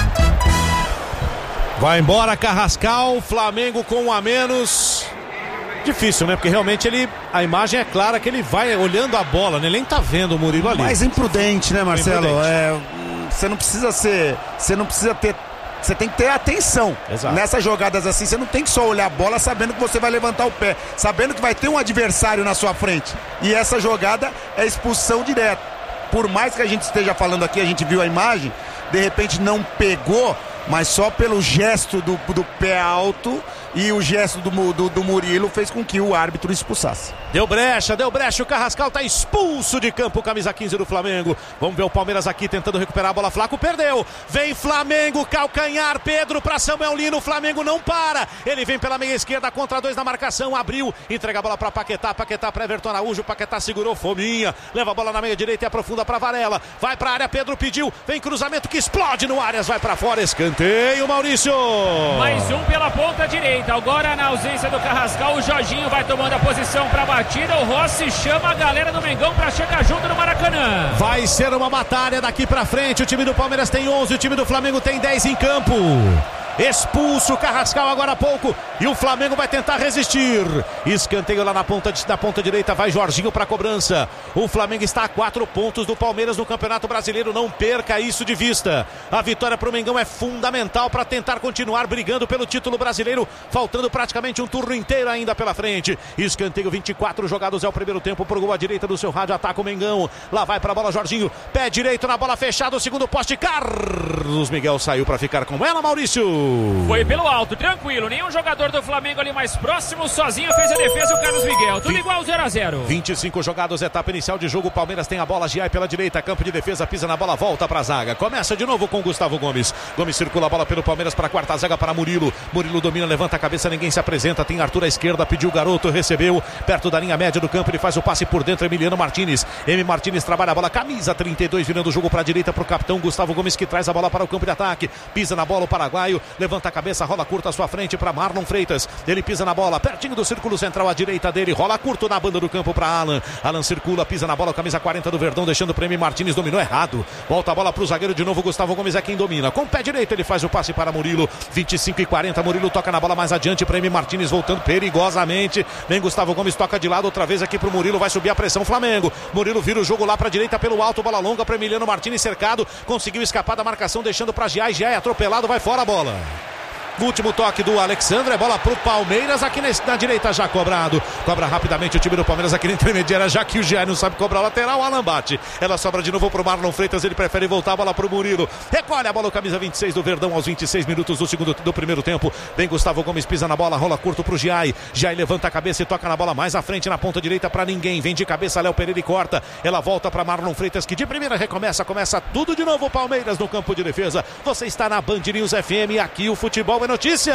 Vai embora Carrascal, Flamengo com um a menos. Difícil, né? Porque realmente ele, a imagem é clara que ele vai olhando a bola, né? Ele nem tá vendo o Murilo ali. Mais imprudente, né, Marcelo? Imprudente. É, você não precisa ser, você não precisa ter, você tem que ter atenção. Exato. Nessas jogadas assim, você não tem que só olhar a bola sabendo que você vai levantar o pé, sabendo que vai ter um adversário na sua frente. E essa jogada é expulsão direta. Por mais que a gente esteja falando aqui, a gente viu a imagem, de repente não pegou, mas só pelo gesto do, do pé alto e o gesto do, do, do Murilo fez com que o árbitro expulsasse. Deu brecha, deu brecha, o Carrascal tá expulso de campo, camisa quinze do Flamengo. Vamos ver o Palmeiras aqui tentando recuperar a bola, Flaco perdeu, vem Flamengo, calcanhar, Pedro pra Samuel Lino, o Flamengo não para, ele vem pela meia esquerda, contra dois na marcação, abriu, entrega a bola pra Paquetá, Paquetá pra Everton Araújo, Paquetá segurou, Fominha, leva a bola na meia direita e aprofunda pra Varela, vai pra área, Pedro pediu, vem cruzamento que explode no Arias, vai pra fora, escanteio, Maurício. Mais um pela ponta direita. Agora na ausência do Carrascal, o Jorginho vai tomando a posição para a batida. O Rossi chama a galera do Mengão para chegar junto no Maracanã. Vai ser uma batalha daqui pra frente. O time do Palmeiras tem onze, o time do Flamengo tem dez em campo. Expulso o Carrascal agora há pouco e o Flamengo vai tentar resistir. Escanteio lá na ponta, na ponta direita, vai Jorginho para a cobrança. O Flamengo está a quatro pontos do Palmeiras no Campeonato Brasileiro, não perca isso de vista. A vitória para o Mengão é fundamental para tentar continuar brigando pelo título brasileiro, faltando praticamente um turno inteiro ainda pela frente. Escanteio, vinte e quatro jogados, é o primeiro tempo pro gol à direita do seu rádio, ataca o Mengão. Lá vai para a bola Jorginho, pé direito na bola fechada, o segundo poste, Carlos Miguel saiu para ficar com ela, Maurício. Foi pelo alto, tranquilo. Nenhum jogador do Flamengo ali mais próximo, sozinho fez a defesa o Carlos Miguel. Tudo igual zero a zero. vinte e cinco jogados, etapa inicial de jogo. O Palmeiras tem a bola, Giai pela direita, campo de defesa, pisa na bola, volta pra zaga. Começa de novo com Gustavo Gomes. Gomes circula a bola pelo Palmeiras para a quarta zaga para Murilo. Murilo domina, levanta a cabeça, ninguém se apresenta. Tem Arthur à esquerda, pediu o garoto, recebeu. Perto da linha média do campo, ele faz o passe por dentro. Emiliano Martinez. M. Martinez trabalha a bola, camisa trinta e dois, virando o jogo para a direita para o capitão Gustavo Gomes, que traz a bola para o campo de ataque. Pisa na bola o paraguaio, levanta a cabeça, rola curta à sua frente para Marlon Freitas. Ele pisa na bola, pertinho do círculo central à direita dele, rola curto na banda do campo para Alan. Alan circula, pisa na bola, camisa quarenta do Verdão, deixando para M. Martinez, dominou errado. Volta a bola para o zagueiro de novo, Gustavo Gomes é quem domina. Com o pé direito ele faz o passe para Murilo, vinte e cinco e quarenta, Murilo toca na bola mais adiante para M. Martinez, voltando perigosamente. Vem Gustavo Gomes, toca de lado outra vez aqui para o Murilo, vai subir a pressão Flamengo. Murilo vira o jogo lá para a direita pelo alto, bola longa para Emiliano Martinez, cercado, conseguiu escapar da marcação, deixando para Giai, Giai atropelado, vai fora a bola. Último toque do Alexandre, é bola pro Palmeiras, aqui na, na direita já cobrado, cobra rapidamente o time do Palmeiras aqui na intermediária, já que o Giai não sabe cobrar lateral, Alan bate, ela sobra de novo pro Marlon Freitas, ele prefere voltar a bola pro Murilo, recolhe a bola o camisa vinte e seis do Verdão aos vinte e seis minutos do segundo do primeiro tempo, vem Gustavo Gomes, pisa na bola, rola curto pro Giai, Giai levanta a cabeça e toca na bola mais à frente na ponta direita pra ninguém, vem de cabeça Léo Pereira e corta, ela volta pra Marlon Freitas, que de primeira recomeça, começa tudo de novo, Palmeiras no campo de defesa, você está na Band News F M, aqui o Futebol é Notícia.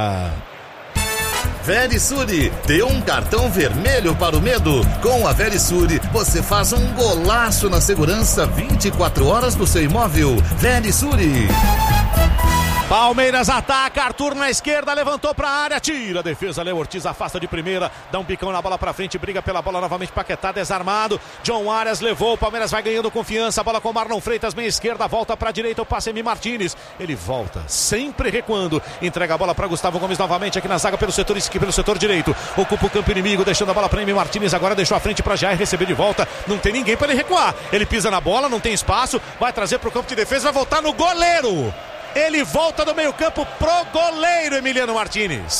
Verisure, dê um cartão vermelho para o medo. Com a Verisure, você faz um golaço na segurança vinte e quatro horas do seu imóvel. Verisure. Palmeiras ataca, Arthur na esquerda, levantou pra área, tira a defesa, Léo Ortiz afasta de primeira, dá um picão na bola pra frente, briga pela bola novamente, Paquetá desarmado, John Arias levou, o Palmeiras vai ganhando confiança, a bola com Marlon Freitas, meia esquerda, volta pra direita, o passe M. Martinez, ele volta, sempre recuando, entrega a bola pra Gustavo Gomes novamente aqui na zaga pelo setor esquerdo, pelo setor direito, ocupa o campo inimigo, deixando a bola pra M. Martinez, agora deixou a frente pra Jair receber de volta, não tem ninguém pra ele recuar, ele pisa na bola, não tem espaço, vai trazer pro campo de defesa, vai voltar no goleiro. Ele volta do meio campo pro goleiro Emiliano Martinez.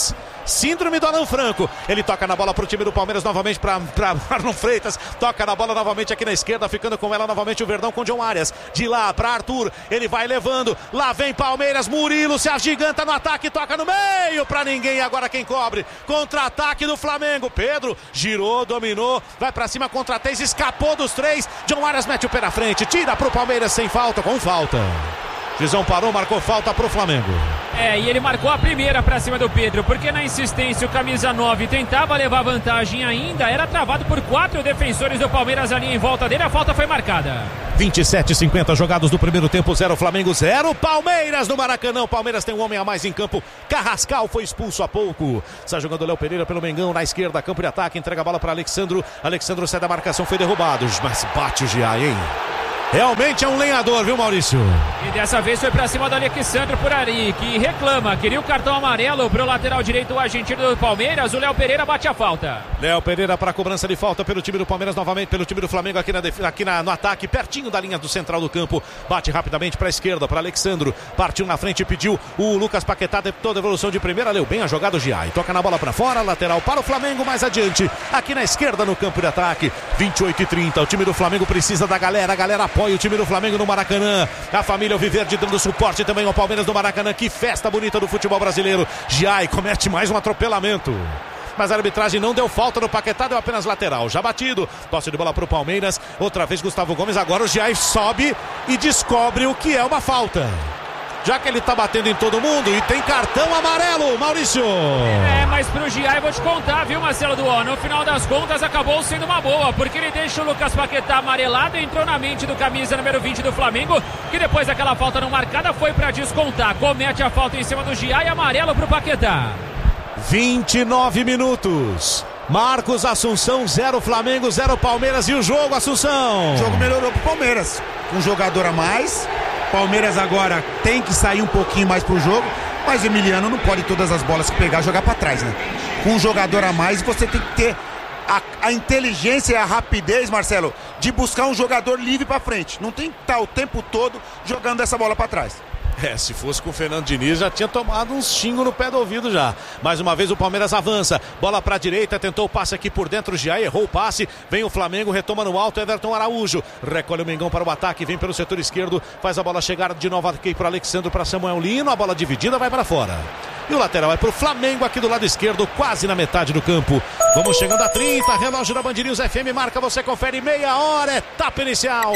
síndrome do Alan Franco. Ele toca na bola pro time do Palmeiras novamente para Marlon Freitas. Toca na bola novamente aqui na esquerda, ficando com ela novamente o Verdão com John Arias. De lá para Arthur, ele vai levando. Lá vem Palmeiras, Murilo se agiganta no ataque, toca no meio para ninguém. Agora quem cobre? Contra-ataque do Flamengo. Pedro girou, dominou, vai para cima contra três, escapou dos três. John Arias mete o pé na frente, tira pro Palmeiras sem falta, com falta. Gizão parou, marcou falta pro Flamengo. É, e ele marcou a primeira pra cima do Pedro, porque na insistência o camisa nove tentava levar vantagem ainda, era travado por quatro defensores do Palmeiras ali em volta dele, a falta foi marcada. vinte e sete e cinquenta jogados do primeiro tempo, zero Flamengo, zero Palmeiras no Maracanã. O Palmeiras tem um homem a mais em campo. Carrascal foi expulso há pouco. Está jogando o Léo Pereira pelo Mengão na esquerda, campo de ataque, entrega a bola para Alexandro. Alexandro sai da marcação, foi derrubado, mas bate o Giai, hein? Realmente é um lenhador, viu, Maurício? E dessa vez foi pra cima do Alexandre por ali, que reclama, queria o cartão amarelo pro lateral direito, o argentino do Palmeiras. O Léo Pereira bate a falta. Léo Pereira para cobrança de falta pelo time do Palmeiras, novamente pelo time do Flamengo aqui, na, aqui na, no ataque, pertinho da linha do central do campo. Bate rapidamente para a esquerda, para Alexandro. Partiu na frente e pediu o Lucas Paquetá, toda a evolução de primeira, leu bem a jogada o Giai. Toca na bola para fora, lateral para o Flamengo, mais adiante, aqui na esquerda no campo de ataque. vinte e oito e trinta, o time do Flamengo precisa da galera, a galera apoia o time do Flamengo no Maracanã. A família Alviverde dando suporte também ao Palmeiras no Maracanã. Que festa bonita do futebol brasileiro. Giai comete mais um atropelamento, mas a arbitragem não deu falta no Paquetá, deu apenas lateral. Já batido, posse de bola para o Palmeiras. Outra vez Gustavo Gomes, agora o Giai sobe e descobre o que é uma falta, já que ele tá batendo em todo mundo e tem cartão amarelo, Maurício. É, mas pro Giai vou te contar, viu, Marcelo Duó? No final das contas acabou sendo uma boa, porque ele deixa o Lucas Paquetá amarelado, entrou na mente do camisa número vinte do Flamengo, que depois daquela falta não marcada foi pra descontar. Comete a falta em cima do Giai, amarelo pro Paquetá. vinte e nove minutos. Marcos Assunção, zero Flamengo, zero Palmeiras. E o jogo, Assunção? O jogo melhorou pro Palmeiras. Um jogador a mais. Palmeiras agora tem que sair um pouquinho mais pro jogo, mas o Emiliano não pode todas as bolas que pegar jogar para trás, né? Com um jogador a mais você tem que ter a, a inteligência e a rapidez, Marcelo, de buscar um jogador livre para frente. Não tem que estar o tempo todo jogando essa bola para trás. É, se fosse com o Fernando Diniz já tinha tomado um xingo no pé do ouvido já. Mais uma vez o Palmeiras avança, bola pra direita, tentou o passe aqui por dentro, já errou o passe, vem o Flamengo, retoma no alto, Everton Araújo, recolhe o Mengão para o ataque, vem pelo setor esquerdo, faz a bola chegar de novo aqui para Alexandre, para Samuel Lino, a bola dividida vai para fora. E o lateral é pro Flamengo aqui do lado esquerdo, quase na metade do campo. Vamos chegando a trinta, relógio da Band News F M marca, você confere, meia hora, etapa inicial.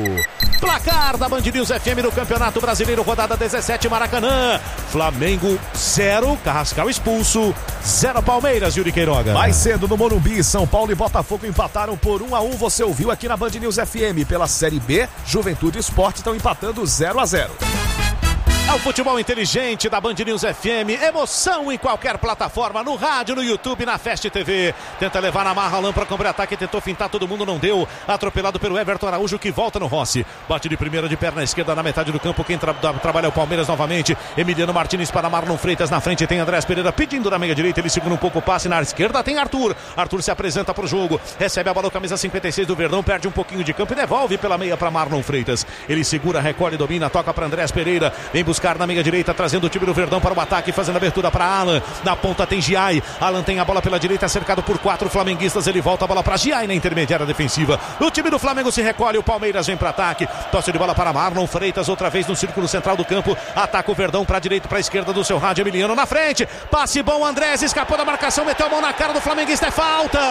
Placar da Band News F M no Campeonato Brasileiro, rodada dezessete, Maracanã. Flamengo zero, Carrascal expulso, zero Palmeiras, Yuri Queiroga. Mais cedo no Morumbi, São Paulo e Botafogo empataram por um a um, você ouviu aqui na Band News F M. Pela Série B, Juventude e Sport estão empatando zero a zero. É o futebol inteligente da Band News F M. Emoção em qualquer plataforma, no rádio, no YouTube, na Fast T V. Tenta levar na marra, Alain para contra-ataque, tentou fintar, todo mundo não deu. Atropelado pelo Everton Araújo, que volta no Rossi. Bate de primeira, de perna esquerda, na metade do campo. Quem tra trabalha é o Palmeiras novamente. Emiliano Martins para Marlon Freitas. Na frente tem Andrés Pereira pedindo na meia direita. Ele segura um pouco o passe. Na esquerda tem Arthur. Arthur se apresenta para o jogo. Recebe a bola, camisa cinquenta e seis do Verdão. Perde um pouquinho de campo e devolve pela meia para Marlon Freitas. Ele segura, recolhe, domina, toca para Andrés Pereira. Vem buscar na meia direita, trazendo o time do Verdão para o ataque, fazendo abertura para Alan. Na ponta tem Giai. Alan tem a bola pela direita, cercado por quatro flamenguistas. Ele volta a bola para Giai na intermediária defensiva. O time do Flamengo se recolhe, o Palmeiras vem para ataque. Tosse de bola para Marlon Freitas, outra vez no círculo central do campo. Ataca o Verdão para a direita, para a esquerda do seu rádio. Emiliano na frente. Passe bom, Andrés escapou da marcação, meteu a mão na cara do flamenguista, é falta.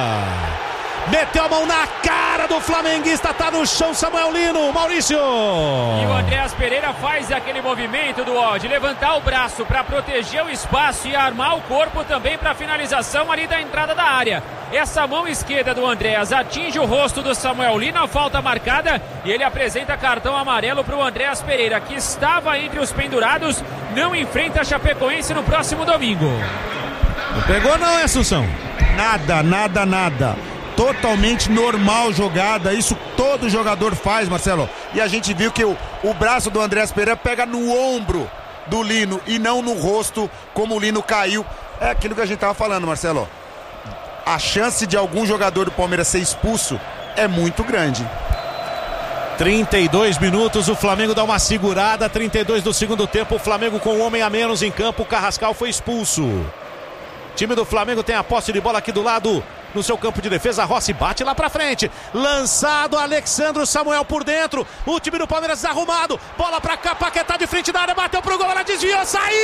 Meteu a mão na cara do flamenguista, tá no chão Samuel Lino, Maurício. E o Andrés Pereira faz aquele movimento do ó, de levantar o braço para proteger o espaço e armar o corpo também para finalização ali da entrada da área. Essa mão esquerda do Andrés atinge o rosto do Samuel Lino, a falta marcada, e ele apresenta cartão amarelo para o Andrés Pereira, que estava entre os pendurados, não enfrenta a Chapecoense no próximo domingo. Não pegou não, é, Assunção? Nada, nada, nada. Totalmente normal jogada, isso todo jogador faz, Marcelo. E a gente viu que o, o braço do Andrés Pereira pega no ombro do Lino e não no rosto, como o Lino caiu. É aquilo que a gente tava falando, Marcelo. A chance de algum jogador do Palmeiras ser expulso é muito grande. trinta e dois minutos, o Flamengo dá uma segurada, trinta e dois do segundo tempo, o Flamengo com um homem a menos em campo, o Carrascal foi expulso. Time do Flamengo tem a posse de bola aqui do lado, no seu campo de defesa. Rossi bate lá pra frente. Lançado, Alexandro Samuel por dentro. O time do Palmeiras desarrumado. Bola pra cá, Paquetá de frente da área. Bateu pro gol, ela desviou, saiu!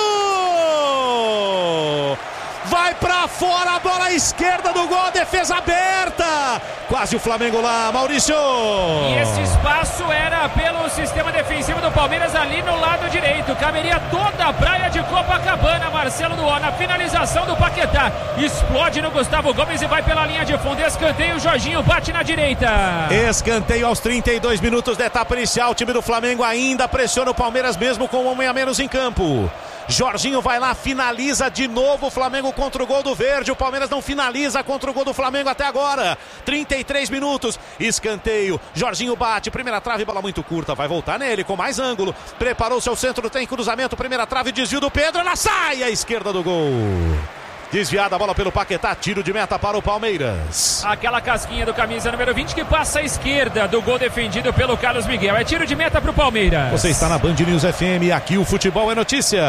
Vai pra fora, a bola à esquerda do gol, defesa aberta. Quase o Flamengo lá, Maurício. E esse espaço era pelo sistema defensivo do Palmeiras ali no lado direito. Caberia toda a praia de Copacabana. Marcelo Duó na finalização do Paquetá. Explode no Gustavo Gomes e vai pela linha de fundo. Escanteio, Jorginho bate na direita. Escanteio aos trinta e dois minutos da etapa inicial. O time do Flamengo ainda pressiona o Palmeiras mesmo com um homem a menos em campo. Jorginho vai lá, finaliza de novo o Flamengo contra o gol do Verde. O Palmeiras não finaliza contra o gol do Flamengo até agora. trinta e três minutos, escanteio. Jorginho bate, primeira trave, bola muito curta. Vai voltar nele com mais ângulo. Preparou seu centro, tem cruzamento. Primeira trave, desvio do Pedro. Ela sai à esquerda do gol. Desviada a bola pelo Paquetá, tiro de meta para o Palmeiras. Aquela casquinha do camisa número vinte que passa à esquerda do gol defendido pelo Carlos Miguel. É tiro de meta para o Palmeiras. Você está na Band News F M e aqui o futebol é notícia.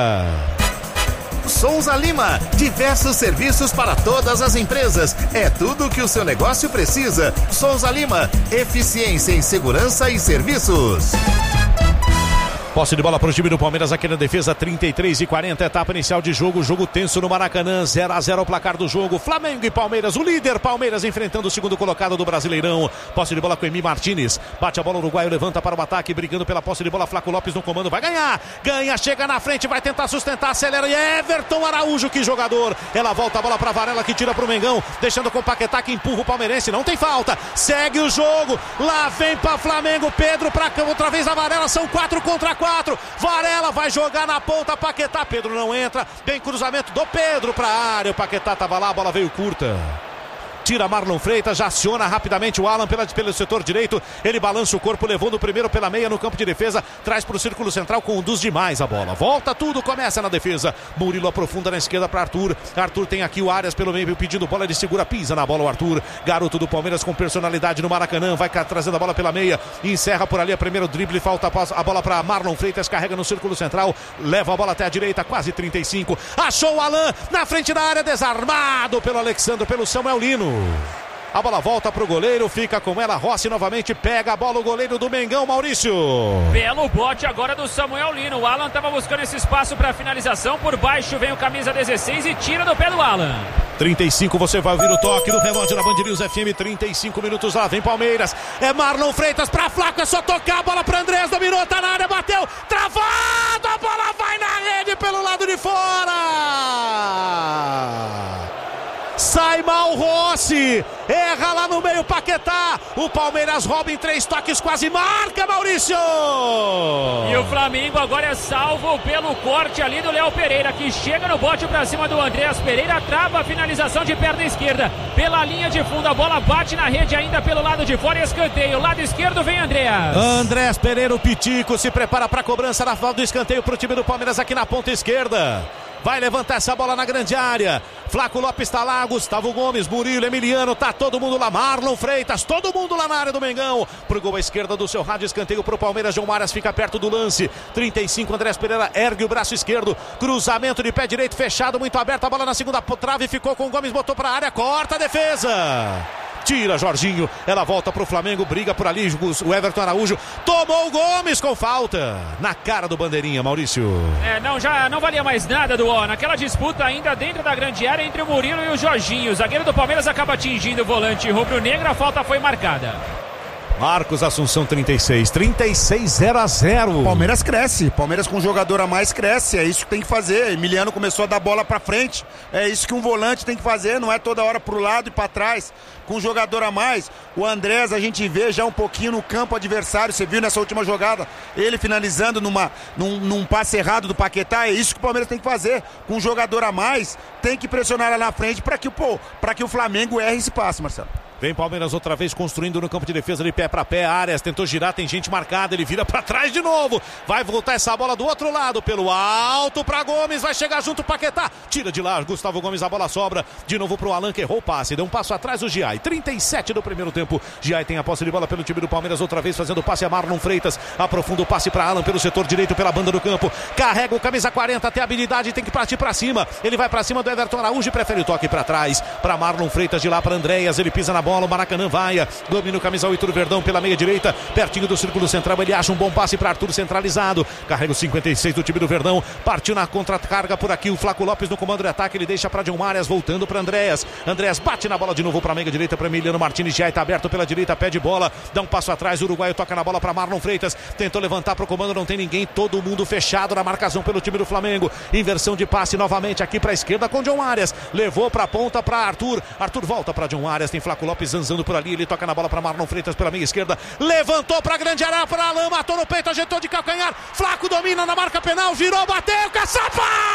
Souza Lima, diversos serviços para todas as empresas. É tudo o que o seu negócio precisa. Souza Lima, eficiência em segurança e serviços. Posse de bola para o time do Palmeiras aqui na defesa, trinta e três e quarenta, etapa inicial de jogo, jogo tenso no Maracanã, zero a zero o placar do jogo, Flamengo e Palmeiras, o líder Palmeiras enfrentando o segundo colocado do Brasileirão. Posse de bola com Emi Martínez, bate a bola, o uruguaio levanta para o ataque, brigando pela posse de bola, Flaco Lopes no comando, vai ganhar, ganha, chega na frente, vai tentar sustentar, acelera e Everton Araújo, que jogador, ela volta a bola para Varela que tira para o Mengão, deixando com o Paquetá que empurra o palmeirense, não tem falta, segue o jogo, lá vem para Flamengo, Pedro para cá, outra vez a Varela, são quatro contra quatro, Varela vai jogar na ponta, Paquetá, Pedro não entra, bem cruzamento do Pedro para a área, o Paquetá estava lá, a bola veio curta. Tira Marlon Freitas, já aciona rapidamente o Alan pela, pelo setor direito, ele balança o corpo, levou no primeiro pela meia no campo de defesa, traz para o círculo central, conduz demais a bola, volta tudo, começa na defesa, Murilo aprofunda na esquerda para Arthur, Arthur tem aqui o Arias pelo meio pedindo bola, ele segura, pisa na bola o Arthur, garoto do Palmeiras com personalidade no Maracanã, vai trazendo a bola pela meia, encerra por ali a primeiro drible, falta a bola para Marlon Freitas, carrega no círculo central, leva a bola até a direita, quase trinta e cinco, achou o Alan na frente da área, desarmado pelo Alexandre, pelo Samuel Lino. A bola volta pro goleiro, fica com ela, Rossi novamente pega a bola, o goleiro do Mengão, Maurício. Belo bote agora do Samuel Lino, o Alan estava buscando esse espaço para finalização, por baixo vem o camisa dezesseis e tira do pé do Alan. trinta e cinco, você vai ouvir o toque do relógio na Band News F M, trinta e cinco minutos, lá vem Palmeiras, é Marlon Freitas pra Flaco, é só tocar a bola pra Andrés, dominou, tá na área, bateu, travado, a bola vai na rede pelo lado de fora. Sai mal Rossi, erra lá no meio Paquetá, o Palmeiras rouba em três toques, quase marca, Maurício! E o Flamengo agora é salvo pelo corte ali do Léo Pereira, que chega no bote pra cima do Andreas Pereira, trava a finalização de perna esquerda, pela linha de fundo, a bola bate na rede ainda pelo lado de fora, escanteio, lado esquerdo vem Andreas. Andrés Pereira, o Pitico, se prepara pra cobrança na falta do escanteio pro time do Palmeiras aqui na ponta esquerda. Vai levantar essa bola na grande área. Flaco Lopes está lá, Gustavo Gomes, Murilo, Emiliano, tá todo mundo lá, Marlon Freitas, todo mundo lá na área do Mengão. Pro gol à esquerda do seu rádio, escanteio pro Palmeiras, João Marias fica perto do lance. trinta e cinco, Andrés Pereira ergue o braço esquerdo, cruzamento de pé direito fechado, muito aberto, a bola na segunda trave, ficou com o Gomes, botou pra área, corta a defesa. Tira Jorginho, ela volta pro Flamengo, briga por ali, o Everton Araújo tomou o Gomes com falta na cara do bandeirinha, Maurício. É, não, já não valia mais nada do O, naquela disputa ainda dentro da grande área entre o Murilo e o Jorginho, o zagueiro do Palmeiras acaba atingindo o volante rubro-negro, a falta foi marcada. Marcos Assunção, trinta e seis, trinta e seis, zero a zero. Palmeiras cresce, Palmeiras com um jogador a mais cresce, é isso que tem que fazer. Emiliano começou a dar bola pra frente, é isso que um volante tem que fazer, não é toda hora pro lado e pra trás. Com um jogador a mais, o Andrés a gente vê já um pouquinho no campo adversário, você viu nessa última jogada, ele finalizando numa, num, num passe errado do Paquetá, é isso que o Palmeiras tem que fazer. Com um jogador a mais, tem que pressionar lá na frente pra que, pô, pra que o Flamengo erre esse passe, Marcelo. Vem Palmeiras outra vez construindo no campo de defesa de pé para pé. Arias tentou girar, tem gente marcada, ele vira para trás de novo. Vai voltar essa bola do outro lado, pelo alto para Gomes, vai chegar junto o Paquetá. Tira de lá, Gustavo Gomes, a bola sobra. De novo pro Alan, que errou o passe. Deu um passo atrás o Giai. trinta e sete do primeiro tempo. Giai tem a posse de bola pelo time do Palmeiras, outra vez fazendo o passe a Marlon Freitas. Aprofunda o passe para Alan pelo setor direito, pela banda do campo. Carrega o camisa quarenta, tem habilidade, tem que partir para cima. Ele vai para cima do Everton Araújo e prefere o toque para trás. Para Marlon Freitas, de lá para Andréas. Ele pisa na bola. O Maracanã vaia, domina o camisa oito do Verdão pela meia direita, pertinho do círculo central, ele acha um bom passe para Arthur centralizado, carrega o cinquenta e seis do time do Verdão, partiu na contra-carga por aqui o Flaco Lopes no comando de ataque, ele deixa para John Arias, voltando para Andréas, Andréas bate na bola de novo para a meia direita, para Emiliano Martins, já está aberto pela direita, pede bola, dá um passo atrás, o uruguaio toca na bola para Marlon Freitas, tentou levantar para o comando, não tem ninguém, todo mundo fechado na marcação pelo time do Flamengo, inversão de passe novamente aqui para a esquerda com John Arias, levou para a ponta para Arthur, Arthur volta para John Arias, tem Flaco Lopes zanzando por ali, ele toca na bola para Marlon Freitas pela meia esquerda, levantou para grande área, para Alain, matou no peito, ajeitou de calcanhar, Flaco domina na marca penal, girou, bateu, caçapa!